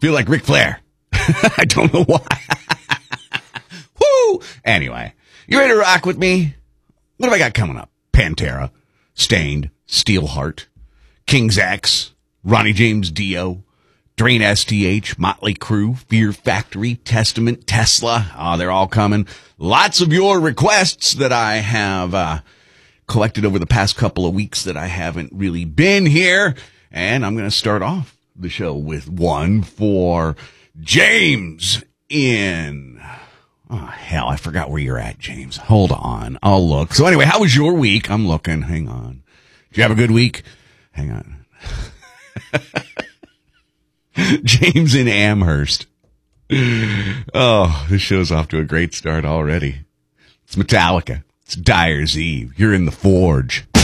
Feel like Ric Flair. I don't know why. Woo! Anyway, you ready to rock with me? What have I got coming up? Pantera, Stained, Steelheart, King's X, Ronnie James Dio, Drain STH, Motley Crue, Fear Factory, Testament, Tesla. Oh, they're all coming. Lots of your requests that I have collected over the past couple of weeks that I haven't really been here. And I'm going to start off the show with one for James in... Oh, hell, I forgot where you're at, James. Hold on. I'll look. So anyway, how was your week? I'm looking. Hang on. Did you have a good week? Hang on. James in Amherst. Oh, this show's off to a great start already. It's Metallica. It's Dyer's Eve. You're in the Forge.